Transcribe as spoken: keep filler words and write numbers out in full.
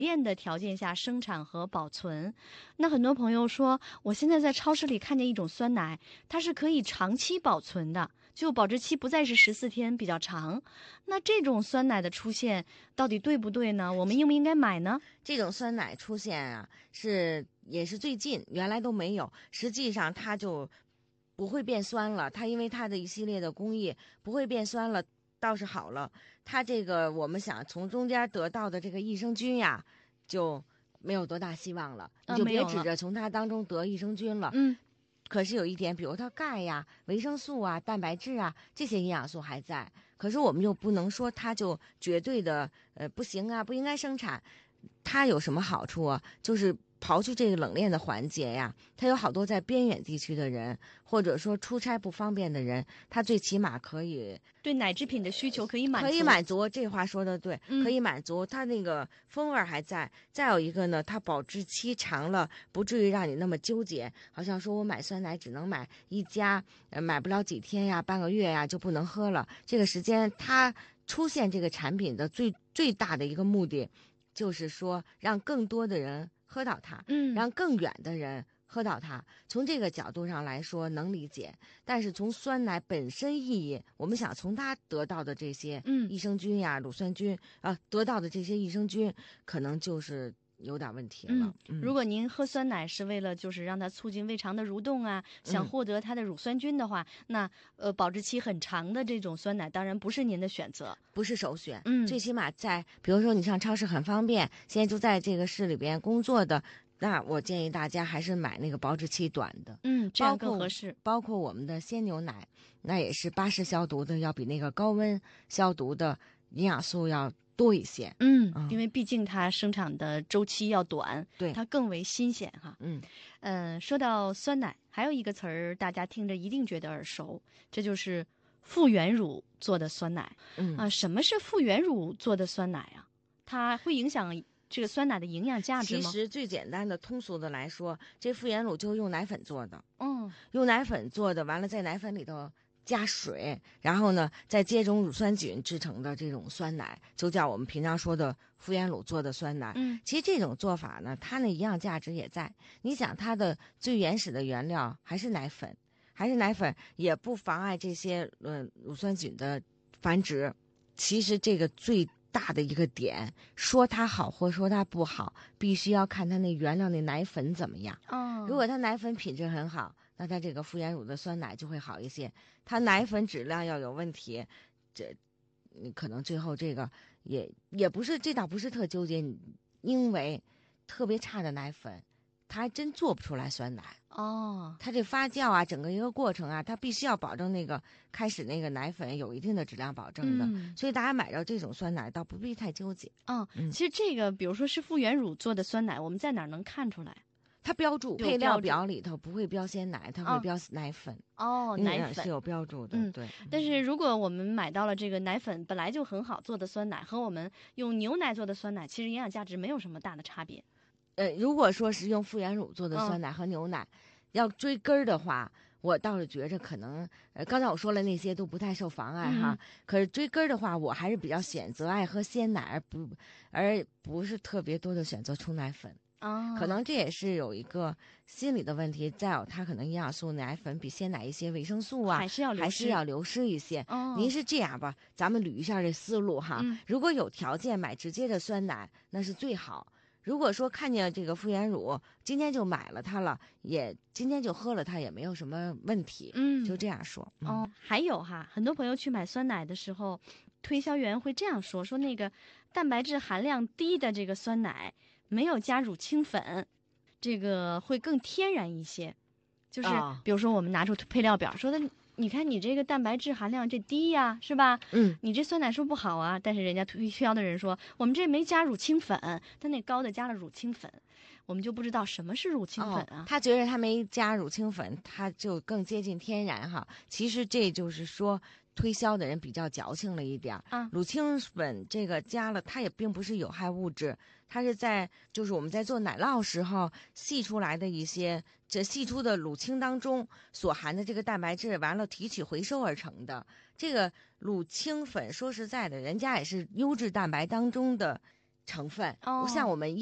炼的条件下生产和保存。那很多朋友说，我现在在超市里看见一种酸奶，它是可以长期保存的，就保质期不再是十四天，比较长。那这种酸奶的出现到底对不对呢？我们应不应该买呢？ 这种酸奶出现啊，是也是最近，原来都没有。实际上它就不会变酸了，它因为它的一系列的工艺不会变酸了，倒是好了。它这个我们想从中间得到的这个益生菌呀，就没有多大希望了。 啊你就别没有了指着从它当中得益生菌了。 嗯， 可是有一点，比如它钙呀、维生素啊、蛋白质啊这些营养素还在，可是我们又不能说它就绝对的呃不行啊，不应该生产。它有什么好处啊？就是刨去这个冷链的环节呀，它有好多在边远地区的人，或者说出差不方便的人，他最起码可以对奶制品的需求可以满足， 可以满足。这话说的对， 嗯可以满足。它那个风味儿还在。再有一个呢，它保质期长了，不至于让你那么纠结，好像说我买酸奶只能买一家，呃，买不了几天呀，半个月呀就不能喝了。这个时间它出现这个产品的最最大的一个目的，就是说让更多的人喝到它， 嗯让更远的人喝到它。从这个角度上来说能理解，但是从酸奶本身意义，我们想从它得到的这些嗯益生菌呀、乳酸菌啊，得到的这些益生菌，可能就是有点问题了。 嗯，如果您喝酸奶是为了就是让它促进胃肠的蠕动啊，想获得它的乳酸菌的话，那呃保质期很长的这种酸奶当然不是您的选择。 不是首选。 嗯最起码在比如说你上超市很方便，现在就在这个市里边工作的，那我建议大家还是买那个保质期短的。 嗯，这样包括更合适。 包括我们的鲜牛奶，那也是巴氏消毒的，要比那个高温消毒的营养素要多一些。 嗯， 嗯因为毕竟它生产的周期要短， 对它更为新鲜哈。 嗯， 嗯、说到酸奶，还有一个词儿大家听着一定觉得耳熟，这就是复原乳做的酸奶。 嗯啊，什么是复原乳做的酸奶啊？它会影响这个酸奶的营养价值吗？ 其实最简单的、通俗的来说，这复原乳就是用奶粉做的， 嗯用奶粉做的，完了在奶粉里头加水，然后呢再接种乳酸菌制成的这种酸奶，就叫我们平常说的复原乳做的酸奶。 嗯其实这种做法呢，它的营养价值也在。你想，它的最原始的原料还是奶粉，还是奶粉，也不妨碍这些呃乳酸菌的繁殖。其实这个最大的一个点，说它好或说它不好，必须要看它那原料那奶粉怎么样。 哦， 如果它奶粉品质很好，那它这个复原乳的酸奶就会好一些。它奶粉质量要有问题，这你可能最后这个也也不是，这倒不是特纠结，因为特别差的奶粉，它还真做不出来酸奶。 哦， 它这发酵啊，整个一个过程啊，它必须要保证那个开始那个奶粉有一定的质量保证的， 嗯所以大家买着这种酸奶倒不必太纠结。 哦， 嗯其实这个比如说是复原乳做的酸奶，我们在哪儿能看出来？ 它标注有配料标注表里头不会标鲜奶，它哦会标奶粉。 哦， 嗯奶粉是。有标注的， 嗯对。 但是如果我们买到了这个奶粉本来就很好做的酸奶，和我们用牛奶做的酸奶，其实营养价值没有什么大的差别。 呃，如果说是用复原乳做的嗯酸奶和牛奶，要追根儿的话，我倒是觉着可能，呃，刚才我说了那些都不太受妨碍哈。 嗯可是追根儿的话，我还是比较选择爱喝鲜奶，而不而不是特别多的选择冲奶粉。 啊， 可能这也是有一个心理的问题。再有，它可能营养素奶粉比鲜奶一些维生素啊， 还是要流还失是要流失一些。 哦您是这样吧？咱们捋一下这思路哈。 嗯如果有条件买直接的酸奶，那是最好。如果说看见这个复原乳，今天就买了它了，也今天就喝了它，也没有什么问题。 嗯就这样说。嗯、 哦，还有哈，很多朋友去买酸奶的时候，推销员会这样说：说那个蛋白质含量低的这个酸奶没有加乳清粉，这个会更天然一些。就是哦比如说我们拿出配料表说的，你看你这个蛋白质含量这低呀，是吧？ 嗯， 你这酸奶说不好啊，但是人家推销的人说我们这没加乳清粉，他那高的加了乳清粉，我们就不知道什么是乳清粉啊。 哦、他觉得他没加乳清粉，他就更接近天然哈。其实这就是说，推销的人比较矫情了一点儿啊乳清粉这个加了，它也并不是有害物质，它是在就是我们在做奶酪时候析出来的一些这析出的乳清当中所含的这个蛋白质，完了提取回收而成的。这个乳清粉说实在的，人家也是优质蛋白当中的成分， 哦像我们